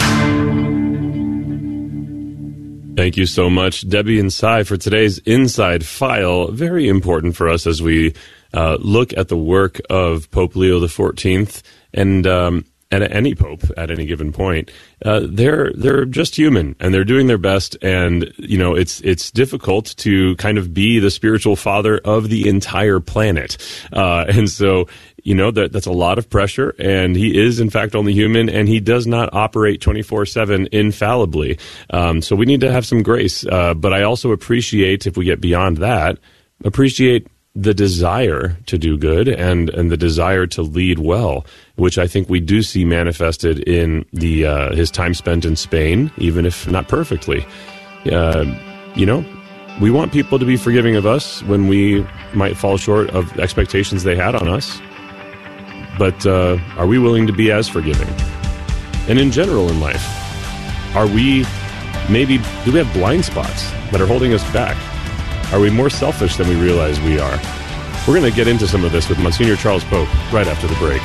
Thank you so much, Debbie and Si, for today's Inside File. Very important for us as we uh, look at the work of Pope Leo the fourteenth, and um, and any pope at any given point. Uh, they're they're just human, and they're doing their best. And you know, it's it's difficult to kind of be the spiritual father of the entire planet, uh, and so. You know, that that's a lot of pressure, and he is, in fact, only human, and he does not operate twenty-four seven infallibly. Um, so we need to have some grace. Uh, but I also appreciate, if we get beyond that, appreciate the desire to do good and, and the desire to lead well, which I think we do see manifested in the uh, his time spent in Spain, even if not perfectly. Uh, you know, we want people to be forgiving of us when we might fall short of expectations they had on us. But uh, are we willing to be as forgiving? And in general in life, are we maybe, do we have blind spots that are holding us back? Are we more selfish than we realize we are? We're going to get into some of this with Monsignor Charles Pope right after the break.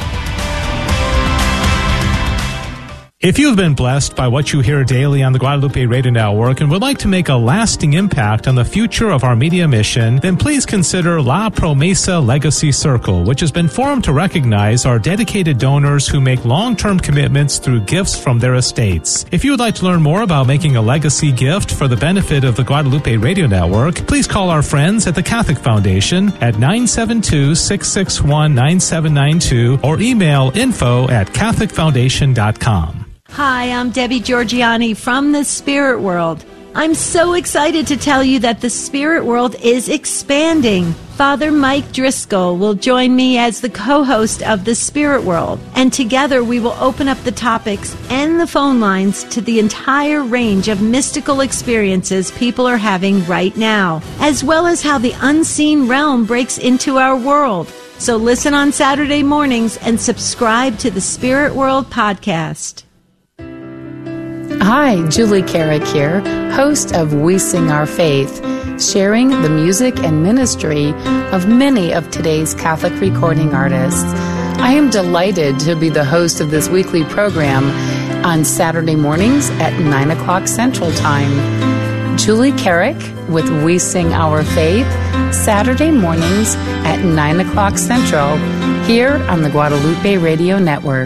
If you've been blessed by what you hear daily on the Guadalupe Radio Network and would like to make a lasting impact on the future of our media mission, then please consider La Promesa Legacy Circle, which has been formed to recognize our dedicated donors who make long-term commitments through gifts from their estates. If you would like to learn more about making a legacy gift for the benefit of the Guadalupe Radio Network, please call our friends at the Catholic Foundation at nine seven two, six six one, nine seven nine two or email info at catholic foundation dot com. Hi, I'm Debbie Georgiani from the Spirit World. I'm so excited to tell you that the Spirit World is expanding. Father Mike Driscoll will join me as the co-host of the Spirit World, and together we will open up the topics and the phone lines to the entire range of mystical experiences people are having right now, as well as how the unseen realm breaks into our world. So listen on Saturday mornings and subscribe to the Spirit World podcast. Hi, Julie Carrick here, host of We Sing Our Faith. sharing the music and ministry of many of today's Catholic recording artists. I am delighted to be the host of this weekly program on Saturday mornings at nine o'clock Central Time. Julie Carrick with We Sing Our Faith, Saturday mornings at nine o'clock Central, here on the Guadalupe Radio Network.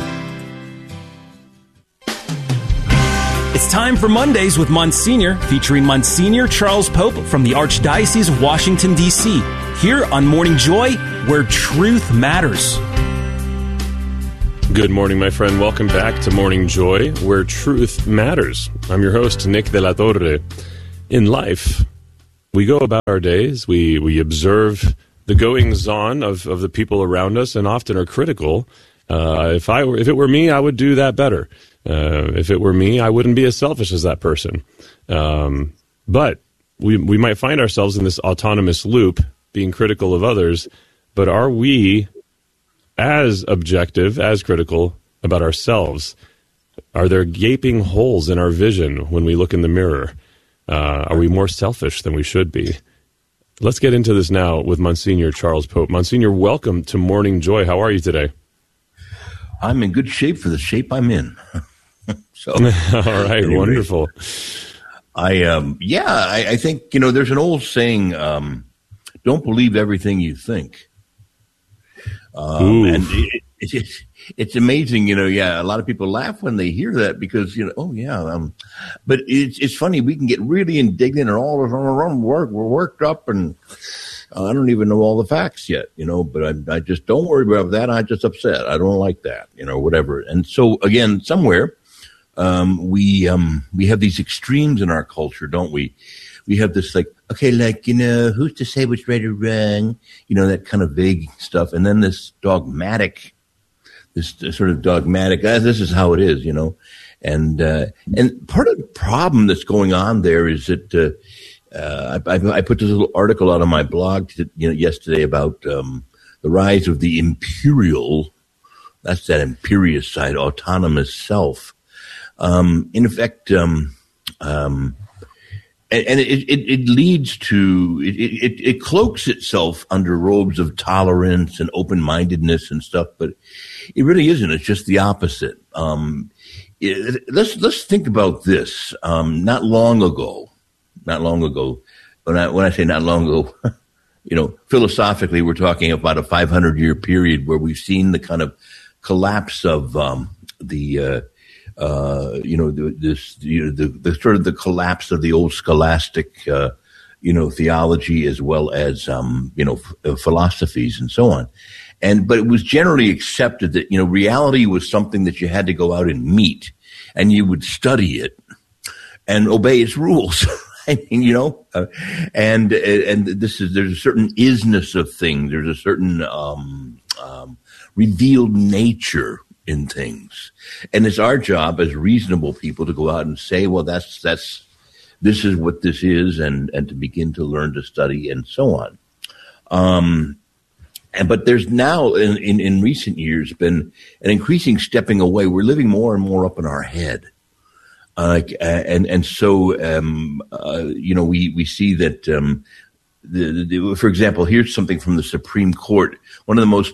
It's time for Mondays with Monsignor, featuring Monsignor Charles Pope from the Archdiocese of Washington, D C, here on Morning Joy, where truth matters. Good morning, my friend. Welcome back to Morning Joy, where truth matters. I'm your host, Nick de la Torre. In life, we go about our days, we, we observe the goings-on of, of the people around us, and often are critical. Uh, if I were, if it were me, I would do that better. Uh, if it were me, I wouldn't be as selfish as that person. Um, but we we might find ourselves in this autonomous loop, being critical of others. But are we as objective, as critical about ourselves? Are there gaping holes in our vision when we look in the mirror? Uh, are we more selfish than we should be? Let's get into this now with Monsignor Charles Pope. Monsignor, welcome to Morning Joy. How are you today? I'm in good shape for the shape I'm in. So, all right, anyway, wonderful. I um, yeah, I, I think you know. There's an old saying: um, "Don't believe everything you think." Um, and it, it, it's it's amazing, you know. Yeah, a lot of people laugh when they hear that because you know, oh yeah. Um, but it's it's funny. We can get really indignant and all of our own work. We're worked up, and uh, I don't even know all the facts yet, you know. But I I just don't worry about that. I'm just upset. I don't like that, you know, whatever. And so again, somewhere. Um, we, um, we have these extremes in our culture, don't we? We have this like, okay, like, you know, who's to say what's right or wrong? You know, that kind of vague stuff. And then this dogmatic, this sort of dogmatic, ah, this is how it is, you know? And, uh, and part of the problem that's going on there is that, uh, uh, I, I put this little article out on my blog, to, you know, yesterday about, um, the rise of the imperial, that's that imperious side, autonomous self. Um, in effect, um, um, and, and it, it, it leads to, it, it, it cloaks itself under robes of tolerance and open-mindedness and stuff, but it really isn't. It's just the opposite. Um, it, let's, let's think about this. Um, not long ago, not long ago, when I, when I say not long ago, you know, philosophically, we're talking about a five hundred year period where we've seen the kind of collapse of, um, the, uh, Uh, you know, the, this, you know, the, the sort of the collapse of the old scholastic, uh, you know, theology as well as, um, you know, f- philosophies and so on. And, but it was generally accepted that, you know, reality was something that you had to go out and meet and you would study it and obey its rules. I mean, you know, uh, and, and this is, there's a certain isness of things. There's a certain, um, um, revealed nature in things. And it's our job as reasonable people to go out and say, well, that's, that's, this is what this is, and, and to begin to learn to study and so on. Um, and, but there's now in, in, in recent years been an increasing stepping away. We're living more and more up in our head. Uh, and, and so, um, uh, you know, we, we see that, um, the, the, for example, here's something from the Supreme Court. One of the most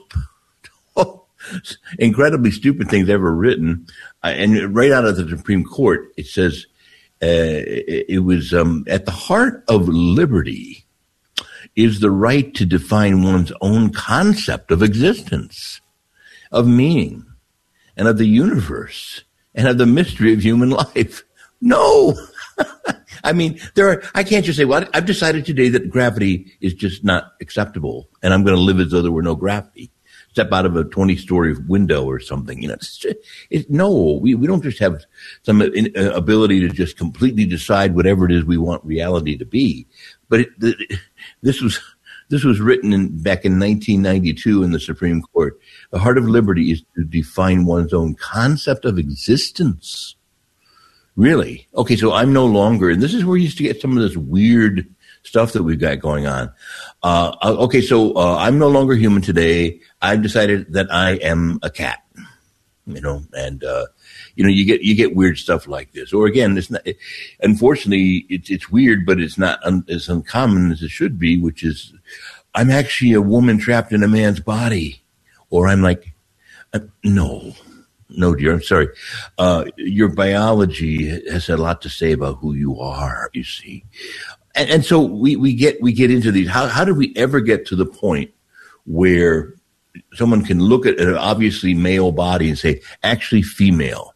incredibly stupid things ever written, uh, and right out of the Supreme Court, it says uh, it, it was um, at the heart of liberty is the right to define one's own concept of existence, of meaning, and of the universe, and of the mystery of human life. No. I mean, there are, I can't just say, well, I've decided today that gravity is just not acceptable, and I'm going to live as though there were no gravity. Step out of a twenty-story window or something. You know, it's just, it, no, we, we don't just have some in, uh, ability to just completely decide whatever it is we want reality to be. But it, it, this was this was written in, back in nineteen ninety-two in the Supreme Court. The heart of liberty is to define one's own concept of existence. Really? Okay, so I'm no longer, and this is where you used to get some of this weird stuff that we've got going on. Uh, okay, so uh, I'm no longer human today. I've decided that I am a cat. you know, and, uh, you know, you get, you get weird stuff like this. Or again, it's not, it, unfortunately, it's, it's weird, but it's not un, as uncommon as it should be, which is, I'm actually a woman trapped in a man's body. Or I'm like, uh, no, no, dear, I'm sorry. Uh, your biology has a lot to say about who you are, you see. And, and so we, we get, we get into these. How, how did we ever get to the point where someone can look at an obviously male body and say, actually female,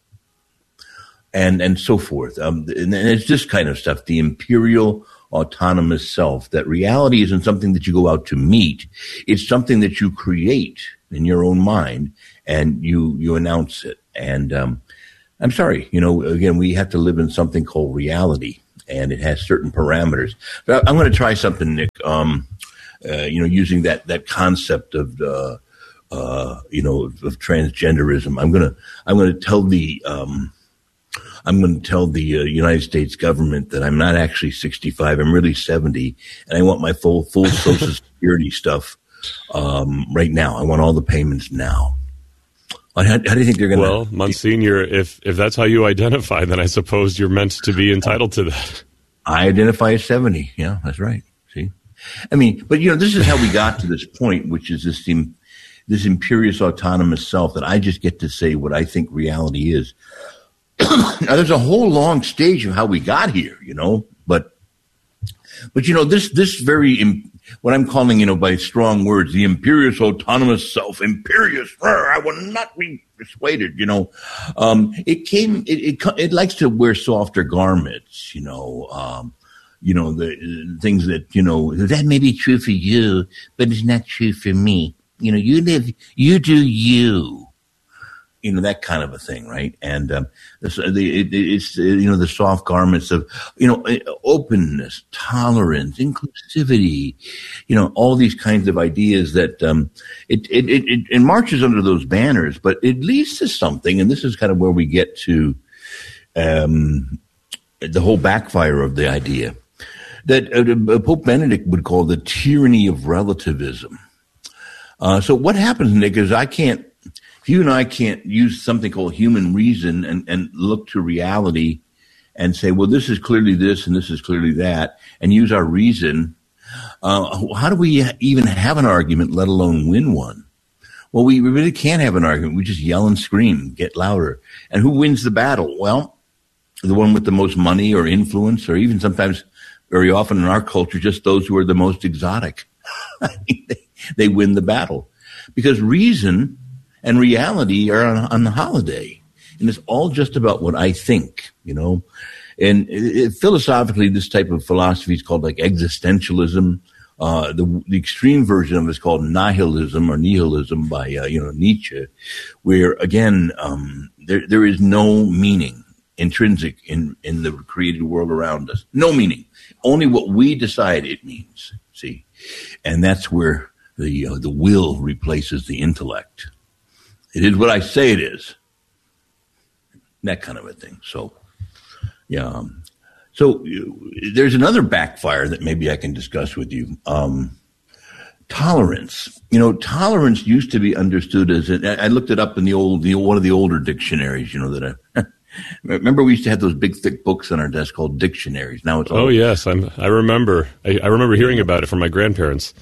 and and so forth. Um, and, and it's this kind of stuff, the imperial autonomous self, that reality isn't something that you go out to meet. It's something that you create in your own mind, and you, you announce it. And um, I'm sorry, you know, again, we have to live in something called reality, and it has certain parameters. But I'm going to try something, Nick, um, uh, you know, using that, that concept of, uh, Uh, you know, of transgenderism. I'm gonna, I'm gonna tell the, um, I'm gonna tell the uh, United States government that I'm not actually sixty-five. I'm really seventy, and I want my full, full Social Security stuff um, right now. I want all the payments now. How, how do you think they're gonna? Well, Monsignor, if if that's how you identify, then I suppose you're meant to be entitled to that. I identify as seventy. Yeah, that's right. See, I mean, but you know, this is how we got to this point, which is this theme. This imperious autonomous self that I just get to say what I think reality is. Now, there's a whole long stage of how we got here, you know, but, but, you know, this, this very, what I'm calling, you know, by strong words, the imperious autonomous self, imperious, I will not be persuaded, you know, um, it came, it, it, it likes to wear softer garments, you know, um, you know, the uh, things that, you know, that may be true for you, but it's not true for me. You know, you live, you do you, you know, that kind of a thing, right? And um, the, it, it's, you know, the soft garments of, you know, openness, tolerance, inclusivity, you know, all these kinds of ideas that um, it, it, it, it marches under those banners, but it leads to something, and this is kind of where we get to um, the whole backfire of the idea that uh, Pope Benedict would call the tyranny of relativism. Uh, so what happens, Nick, is I can't, if you and I can't use something called human reason and, and look to reality and say, well, this is clearly this and this is clearly that, and use our reason, uh, how do we even have an argument, let alone win one? Well, we really can't have an argument. We just yell and scream, get louder. And who wins the battle? Well, the one with the most money or influence, or even sometimes, very often in our culture, just those who are the most exotic. They win the battle, because reason and reality are on, on the holiday, and it's all just about what I think, you know. And it, it, philosophically, this type of philosophy is called like existentialism. Uh, the, the extreme version of it is called nihilism or nihilism by uh, you know Nietzsche, where again um, there there is no meaning intrinsic in in the created world around us. No meaning, only what we decide it means. See, and that's where the uh, the will replaces the intellect. It is what I say it is. That kind of a thing. So, yeah. Um, so uh, there's another backfire that maybe I can discuss with you. Um, tolerance. You know, tolerance used to be understood as a, I looked it up in the old, the one of the older dictionaries. You know that I. Remember, we used to have those big, thick books on our desk called dictionaries. Now it's all. Oh yes, I'm. I remember. I, I remember hearing about it from my grandparents.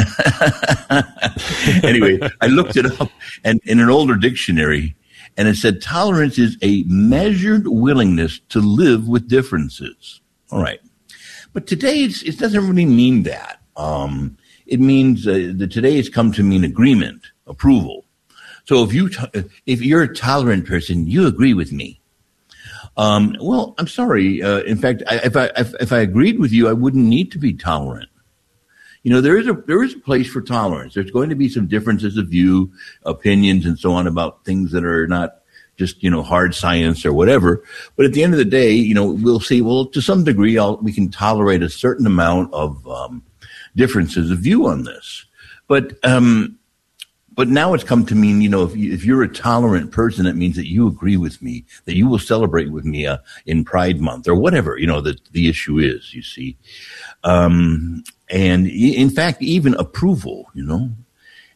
Anyway, I looked it up, and in an older dictionary, and it said tolerance is a measured willingness to live with differences. All right, but today it's, it doesn't really mean that. Um, it means uh, that today it's come to mean agreement, approval. So if you t- if you're a tolerant person, you agree with me. Um, well, I'm sorry. Uh, in fact, I, if I if, if I agreed with you, I wouldn't need to be tolerant. You know, there is a there is a place for tolerance. There's going to be some differences of view, opinions, and so on about things that are not just, you know, hard science or whatever. But at the end of the day, you know, we'll see, well, to some degree, I'll, we can tolerate a certain amount of um, differences of view on this. But um, but now it's come to mean, you know, if, you, if you're a tolerant person, that means that you agree with me, that you will celebrate with me uh, in Pride Month or whatever, you know, the, the issue is, you see. Um, and in fact, even approval, you know,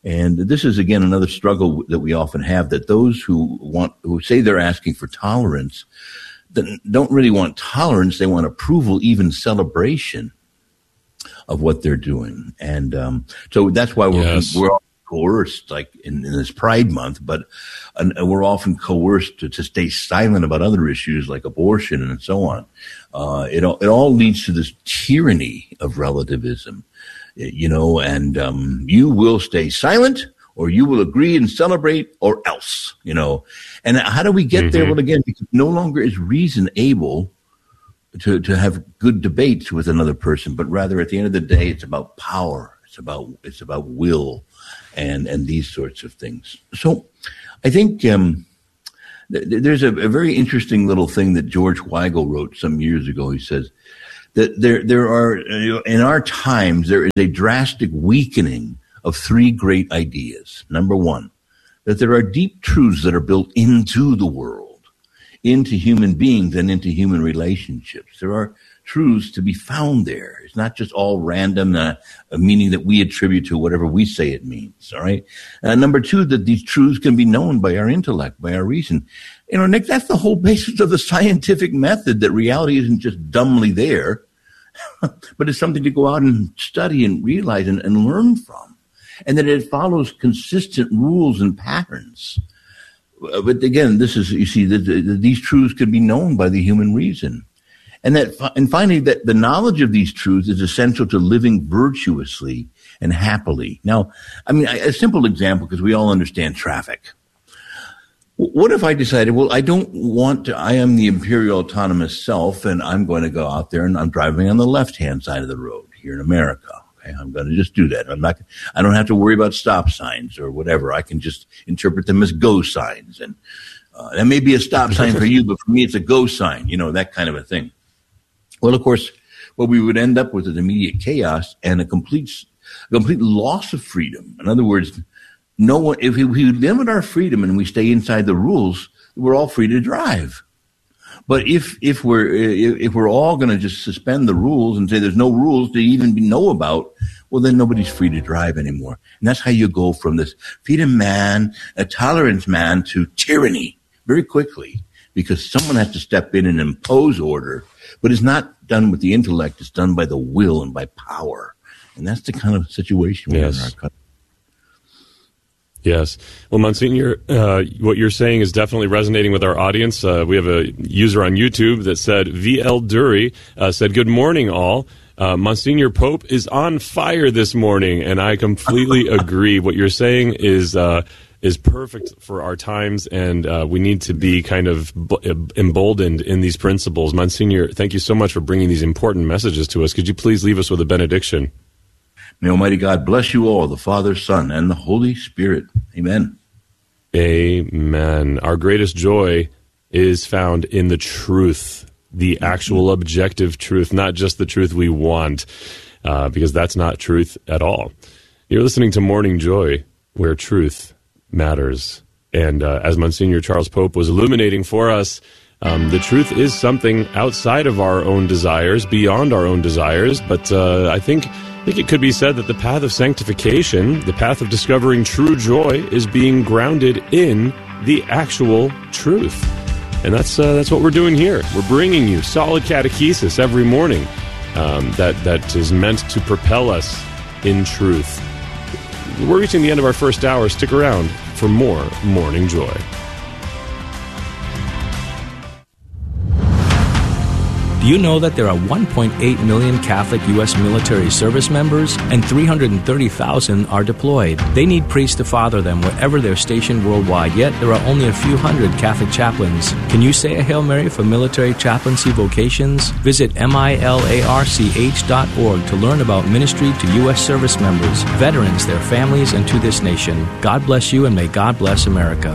And this is, again, another struggle that we often have, that those who want, who say they're asking for tolerance, don't really want tolerance. They want approval, even celebration of what they're doing. And um, so that's why we're, yes. we're all coerced, like in, in this Pride Month, but uh, we're often coerced to, to stay silent about other issues like abortion and so on. Uh, it, it all leads to this tyranny of relativism. You know, and um, you will stay silent, or you will agree and celebrate, or else, you know. And how do we get mm-hmm. there? Well, again, because no longer is reason able to, to have good debates with another person, but rather at the end of the day, it's about power. It's about it's about will and, and these sorts of things. So I think um, th- there's a, a very interesting little thing that George Weigel wrote some years ago. He says, that there, there are, in our times, there is a drastic weakening of three great ideas. Number one, that there are deep truths that are built into the world, into human beings and into human relationships. There are truths to be found there. It's not just all random, uh, a meaning that we attribute to whatever we say it means. All right. Uh, number two, that these truths can be known by our intellect, by our reason. You know, Nick, that's the whole basis of the scientific method, that reality isn't just dumbly there, but it's something to go out and study and realize and, and learn from, and that it follows consistent rules and patterns. But again, this is, you see, the, the, these truths can be known by the human reason. And that, and finally, that the knowledge of these truths is essential to living virtuously and happily. Now, I mean, a simple example, because we all understand traffic. What if I decided, well, I don't want to, I am the imperial autonomous self, and I'm going to go out there and I'm driving on the left-hand side of the road here in America. Okay, I'm going to just do that. I'm not, I don't have to worry about stop signs or whatever. I can just interpret them as go signs. And uh, that may be a stop sign for you, but for me, it's a go sign, you know, that kind of a thing. Well, of course, what we would end up with is immediate chaos and a complete, a complete loss of freedom. In other words, no one, if we, we limit our freedom and we stay inside the rules, we're all free to drive. But if, if we're, if we're all going to just suspend the rules and say there's no rules to even know about, well, then nobody's free to drive anymore. And that's how you go from this freedom man, a tolerance man, to tyranny very quickly, because someone has to step in and impose order, but it's not done with the intellect. It's done by the will and by power. And that's the kind of situation we're yes. in our country. Yes. Well, Monsignor, uh, what you're saying is definitely resonating with our audience. Uh, we have a user on YouTube that said, V L Dury uh, said, good morning, all. Uh, Monsignor Pope is on fire this morning, and I completely agree. What you're saying is uh, is perfect for our times, and uh, we need to be kind of emboldened in these principles. Monsignor, thank you so much for bringing these important messages to us. Could you please leave us with a benediction? May Almighty God bless you all, the Father, Son, and the Holy Spirit. Amen. Amen. Our greatest joy is found in the truth, the actual objective truth, not just the truth we want, uh, because that's not truth at all. You're listening to Morning Joy, where truth matters. And uh, as Monsignor Charles Pope was illuminating for us, um, the truth is something outside of our own desires, beyond our own desires, but uh, I think... I think it could be said that the path of sanctification, the path of discovering true joy, is being grounded in the actual truth. And that's uh, that's what we're doing here. We're bringing you solid catechesis every morning um, that, that is meant to propel us in truth. We're reaching the end of our first hour. Stick around for more Morning Joy. Do you know that there are one point eight million Catholic U S military service members and three hundred thirty thousand are deployed? They need priests to father them wherever they're stationed worldwide, yet there are only a few hundred Catholic chaplains. Can you say a Hail Mary for military chaplaincy vocations? Visit milarch dot org to learn about ministry to U S service members, veterans, their families, and to this nation. God bless you, and may God bless America.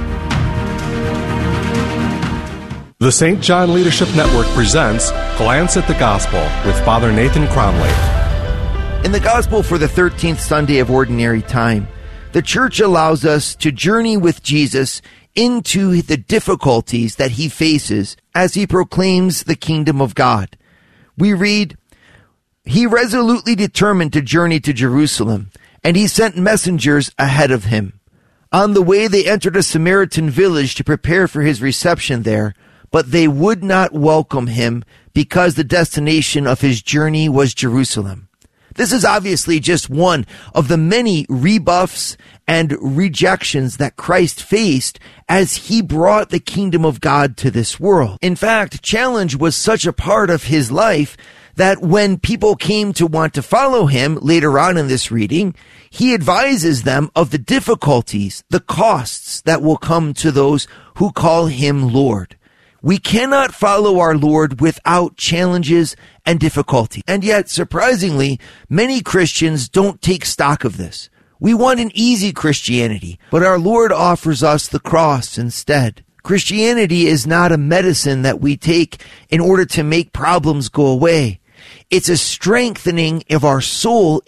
The Saint John Leadership Network presents Glance at the Gospel with Father Nathan Cromley. In the Gospel for the thirteenth Sunday of Ordinary Time, the Church allows us to journey with Jesus into the difficulties that he faces as he proclaims the kingdom of God. We read, "He resolutely determined to journey to Jerusalem, and he sent messengers ahead of him. On the way, they entered a Samaritan village to prepare for his reception there, but they would not welcome him because the destination of his journey was Jerusalem. This is obviously just one of the many rebuffs and rejections that Christ faced as he brought the kingdom of God to this world. In fact, challenge was such a part of his life that when people came to want to follow him later on in this reading, he advises them of the difficulties, the costs that will come to those who call him Lord. We cannot follow our Lord without challenges and difficulty. And yet, surprisingly, many Christians don't take stock of this. We want an easy Christianity, but our Lord offers us the cross instead. Christianity is not a medicine that we take in order to make problems go away. It's a strengthening of our soul